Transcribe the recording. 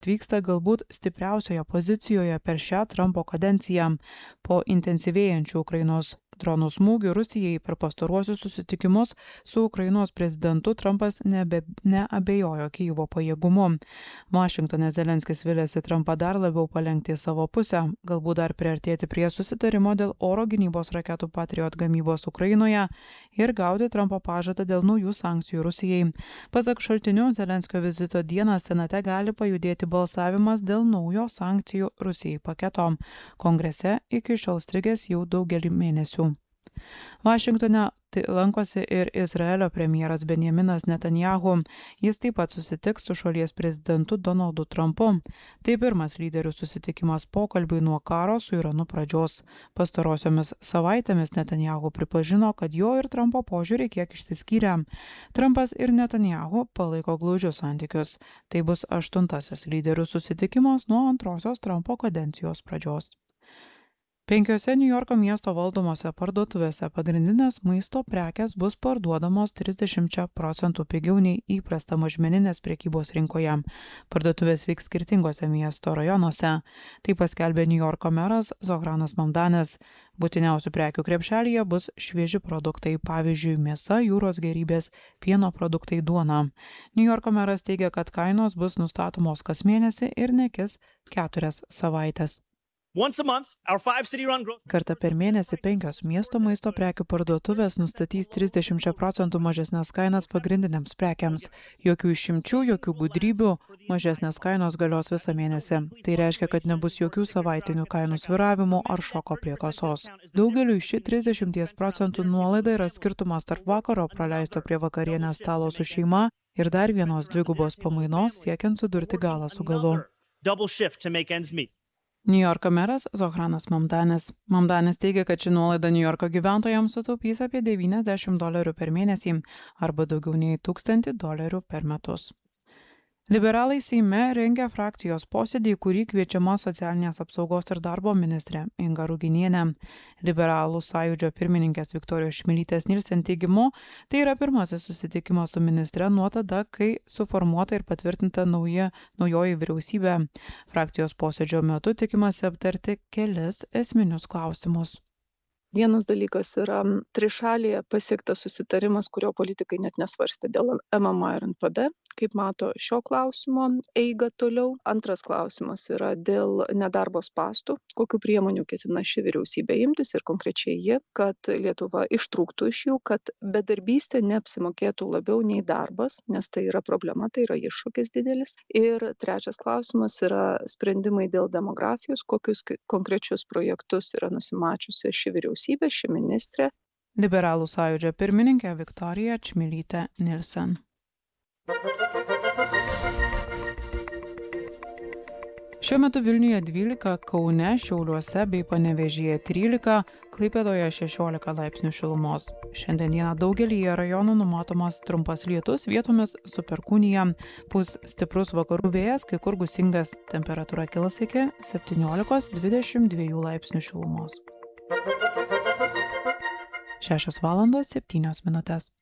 atvyksta galbūt stipriausioje pozicijoje per šią Trumpo kadenciją. Po intensyvėjančių Ukrainos dronų smūgių Rusijai per pastaruosius susitikimus su Ukrainos prezidentu Trumpas neabejojo Kyjivo pajėgumu. Vašingtone Zelenskis vilėsi Trumpą dar labiau palenkti į savo pusę, galbūt dar priartėti prie susitarimo dėl oro gynybos raketų Patriot gamybos Ukrainoje ir gauti Trumpo pažadą dėl naujų sankcijų Rusijai. Pasak šaltinių, Zelenskio vizito dieną Senate gali pajudėti balsavimas dėl naujo sankcijų Rusijai paketo. Kongrese iki šiol strigęs jau daugelį mėnesių. Vašingtone lankosi ir Izraelio premjeras Benjaminas Netanyahu. Jis taip pat susitiks su šalies prezidentu Donaldu Trumpu. Tai pirmas lyderių susitikimas pokalbiui nuo karo su Iranu pradžios. Pastarosiomis savaitėmis Netanyahu pripažino, kad jo ir Trumpo požiūriai kiek išsiskyrė. Trumpas ir Netanyahu palaiko glaudžius santykius. Tai bus 8. lyderių susitikimas nuo antrosios Trumpo kadencijos pradžios. 5 Niujorko miesto valdomose parduotuvėse pagrindinės maisto prekės bus parduodamos 30% pigiau nei įprasta mažmeninės prekybos rinkoje. Parduotuvės veiks skirtingose miesto rajonuose. Tai paskelbė Niujorko meras Zohranas Mamdanis. Būtiniausių prekių krepšelyje bus švieži produktai, pavyzdžiui, mėsa, jūros gėrybės, pieno produktai, duona. Niujorko meras teigia, kad kainos bus nustatomos kas mėnesį ir nekis 4 savaites. Kartą per mėnesį 5 miesto maisto prekių parduotuvės nustatys 30% mažesnės kainas pagrindiniams prekiams. Jokių išimčių, jokių gudrybių, mažesnės kainos galios visą mėnesį. Tai reiškia, kad nebus jokių savaitinių kainų svyravimų ar šoko prie kasos. Daugeliui ši 30% nuolaida yra skirtumas tarp vakaro praleisto prie vakarienės stalo su šeima ir dar vienos dvigubos pamainos siekiant sudurti galą su galu. Niujorko meras Zohranas Mamdanis. Mamdanis teigia, kad ši nuolaida Niujorko gyventojams sutaupys apie $90 per mėnesį arba daugiau nei $1000 per metus. Liberalai Seime rengia frakcijos posėdį, kurį kviečiama socialinės apsaugos ir darbo ministrė Inga Ruginienė. Liberalų sąjūdžio pirmininkės Viktorijos Čmilytės Nilsen teigimu, tai yra pirmasis susitikimas su ministre nuo tada, kai suformuota ir patvirtinta naujoji vyriausybė. Frakcijos posėdžio metu tikimasi aptarti kelis esminius klausimus. Vienas dalykas yra trišalėje pasiektas susitarimas, kurio politikai net nesvarstė dėl MMA ir NPD, kaip mato šio klausimo eigą toliau. Antras klausimas yra dėl nedarbo spąstų, kokių priemonių ketina ši vyriausybė imtis ir konkrečiai ji, kad Lietuva ištrūktų iš jų, kad bedarbystė neapsimokėtų labiau nei darbas, nes tai yra problema, tai yra iššūkis didelis. Ir trečias klausimas yra sprendimai dėl demografijos, kokius konkrečius projektus yra nusimačiusi ši vyriausybė, ši ministrė. Liberalų sąjūdžio pirmininkė Viktorija Čmilytė Nilsen. Šiuo metu Vilniuje 12, Kaune, Šiauliuose bei Panevėžyje 13, Klaipėdoje 16 laipsnių šilumos. Šiandien dieną daugelyje rajonų numatomas trumpas lietus, vietomis su perkūnija, pūs stiprus vakarų vėjas, kai kur gūsingas, temperatūra kils iki 17–22 laipsnių šilumos. 6:07 minutės.